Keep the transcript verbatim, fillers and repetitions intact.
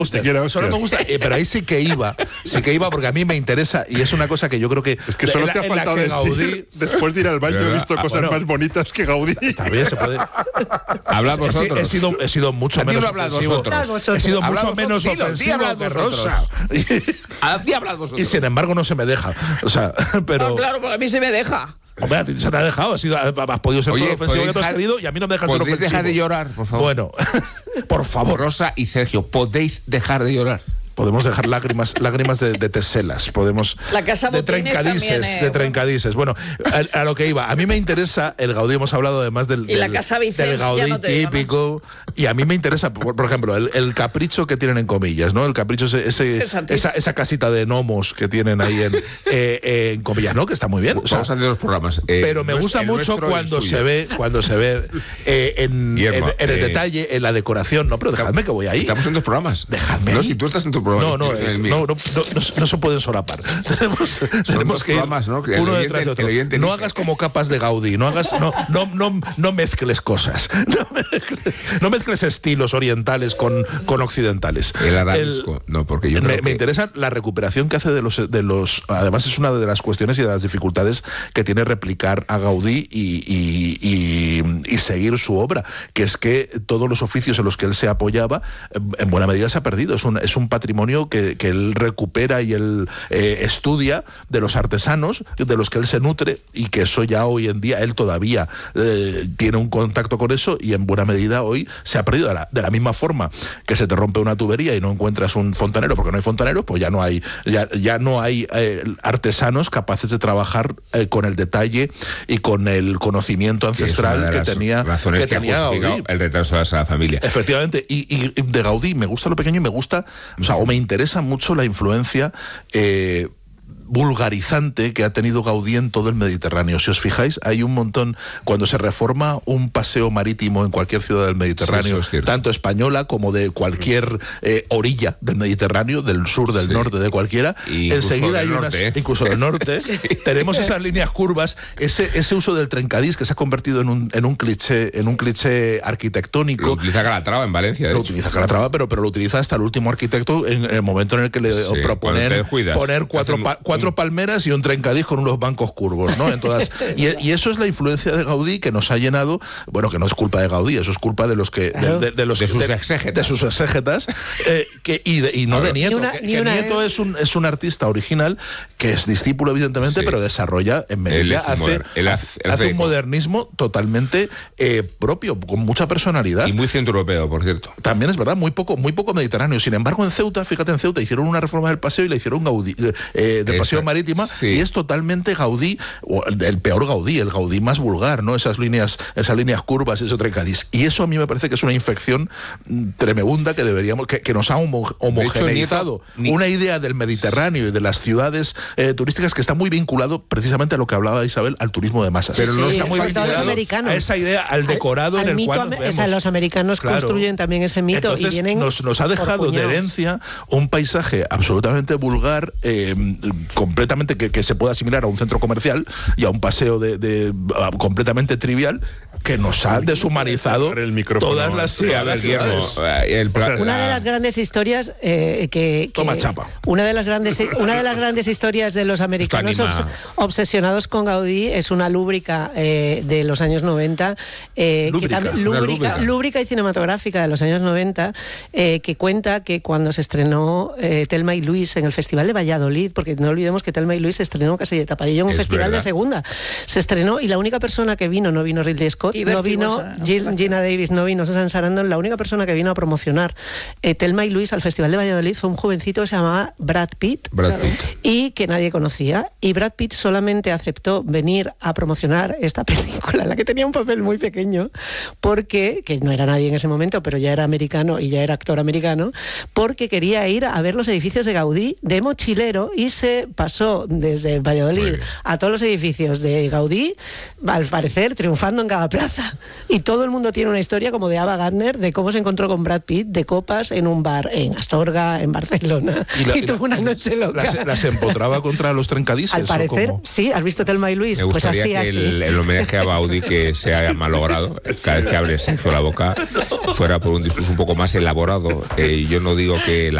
Usted, solo me gusta, eh, pero ahí sí que iba, sí que iba porque a mí me interesa y es una cosa que yo creo que es que solo la, te ha faltado decir, Gaudí, después de ir al baño he visto ah, cosas bueno, más bonitas que Gaudí. Está bien, se puede. Hablad vosotros. He, he sido, he sido mucho menos ofensivo. He sido mucho menos ofensivo que Rosa. Hablad vosotros. Y sin embargo no se me deja, o sea, pero. Ah, claro, porque a mí se me deja. Hombre, a ti se te ha dejado, has, sido, has podido ser todo ofensivo que tú has querido y a mí no me dejas ser ofensivo. ¿Podéis dejar de llorar, por favor? Bueno, por favor. Rosa y Sergio, ¿podéis dejar de llorar? Podemos dejar lágrimas, lágrimas de, de teselas, podemos la casa de trencadices, también, eh, de trencadices. Bueno, a, a lo que iba, a mí me interesa el Gaudí, hemos hablado además del, y del, la casa Vicens, del Gaudí no típico, digo, ¿no? Y a mí me interesa, por, por ejemplo, el, el capricho que tienen en comillas, ¿no? El capricho ese, ese esa, esa casita de gnomos que tienen ahí en, eh, en comillas, ¿no? Que está muy bien. O sea, vamos a hacer los programas. Eh, pero me gusta mucho cuando se ve, cuando se ve eh, en, Guillermo, en, en el eh, detalle, en la decoración. No, pero dejadme que voy ahí. Estamos en dos programas. Dejadme. No, ahí. si tú estás en tu programa. No, no, es, no, no, no, no, no se pueden solapar. tenemos tenemos que ir ¿no? que uno detrás de otro. No hagas como capas de Gaudí, no hagas, no, no, no, no mezcles cosas, no mezcles, no mezcles estilos orientales con, con occidentales. El arabesco, no, porque yo creo me, que... me interesa la recuperación que hace de los, de los. Además es una de las cuestiones y de las dificultades que tiene replicar a Gaudí y, y, y, y seguir su obra, que es que todos los oficios en los que él se apoyaba, en buena medida se ha perdido. Es un, es un patrimonio que, que él recupera y él eh, estudia de los artesanos de los que él se nutre y que eso ya hoy en día él todavía eh, tiene un contacto con eso y en buena medida hoy se ha perdido de la, de la misma forma que se te rompe una tubería y no encuentras un fontanero porque no hay fontanero, pues ya no hay ya, ya no hay eh, artesanos capaces de trabajar eh, con el detalle y con el conocimiento ancestral que tenía, que que tenía Gaudí. El retraso de esa familia. Efectivamente, y, y de Gaudí me gusta lo pequeño y me gusta, o sea, o me interesa mucho la influencia eh, vulgarizante que ha tenido Gaudí en todo el Mediterráneo. Si os fijáis, hay un montón, cuando se reforma un paseo marítimo en cualquier ciudad del Mediterráneo, sí, tanto española como de cualquier eh, orilla del Mediterráneo, del sur, del sí. norte, de cualquiera, y enseguida hay unas, norte, ¿eh? incluso del norte, sí. tenemos esas líneas curvas, ese, ese uso del trencadís que se ha convertido en un, en un cliché, en un cliché arquitectónico. Lo utiliza Calatrava en Valencia, de Lo hecho. utiliza Calatrava, pero, pero lo utiliza hasta el último arquitecto en el momento en el que le sí, proponen poner cuatro, pa, cuatro Cuatro palmeras y un trencadís con unos bancos curvos, ¿no? En todas, y, y eso es la influencia de Gaudí que nos ha llenado, bueno, que no es culpa de Gaudí, eso es culpa de los que de, de, de los de sus de, exégetas, de sus exégetas eh, que, y, de, y no claro. de Nieto, una, que, que una, Nieto es un es un artista original que es discípulo evidentemente, sí. pero desarrolla en Melilla hace, moder, él hace, él hace hace un modernismo totalmente eh, propio, con mucha personalidad y muy centroeuropeo, por cierto. También es verdad, muy poco muy poco mediterráneo. Sin embargo, en Ceuta, fíjate, en Ceuta hicieron una reforma del paseo y le hicieron Gaudí eh, del paseo marítima sí. y es totalmente Gaudí, o el peor Gaudí, el Gaudí más vulgar, ¿no? Esas líneas, esas líneas curvas, ese trencadís. Y eso a mí me parece que es una infección tremenda que deberíamos, que, que nos ha homo, homogeneizado hecho, Nieto, una idea del Mediterráneo y de las ciudades eh, turísticas que está muy vinculado precisamente a lo que hablaba Isabel, al turismo de masas. Pero sí, no sí, está muy vinculado a esa idea, al decorado al, al en el cual nos vemos. O sea, los americanos claro. construyen también ese mito. Entonces, y vienen nos, nos ha dejado de herencia un paisaje absolutamente vulgar, eh, completamente que, que se pueda asimilar a un centro comercial y a un paseo de, de a, completamente trivial que nos ha deshumanizado todas las sí, a ver, Guillermo, el plan, una de las grandes historias eh, que, que toma chapa una de las grandes una de las grandes historias de los americanos obs, obsesionados con Gaudí es una lúbrica eh, de los años noventa eh, lúbrica, que también, lúbrica, lúbrica. lúbrica y cinematográfica de los años noventa eh, que cuenta que cuando se estrenó eh, Thelma y Luis en el Festival de Valladolid, porque no olvidemos que Thelma y Luis se estrenó casi de tapadillo en un es festival verdad. de segunda, se estrenó y la única persona que vino, no vino Ridley Scott, no vino Jill, Gina Davis, no vino Susan Sarandon, la única persona que vino a promocionar eh, Thelma y Luis al Festival de Valladolid fue un jovencito que se llamaba Brad Pitt, Brad Pitt. y que nadie conocía, y Brad Pitt solamente aceptó venir a promocionar esta película, en la que tenía un papel muy pequeño, porque, que no era nadie en ese momento, pero ya era americano y ya era actor americano, porque quería ir a ver los edificios de Gaudí de mochilero y se pasó desde Valladolid a todos los edificios de Gaudí, al parecer triunfando en cada plaza plaza. Y todo el mundo tiene una historia como de Ava Gardner, de cómo se encontró con Brad Pitt de copas en un bar en Astorga, en Barcelona. Y, la, y tuvo una noche loca. Las, las empotraba contra los trencadises. Al parecer, sí. ¿Has visto Thelma y Luis? Me pues gustaría así, que así. El, el homenaje a Baudi que se haya malogrado, cada vez que abre Sergio la boca, fuera por un discurso un poco más elaborado. Eh, yo no digo que la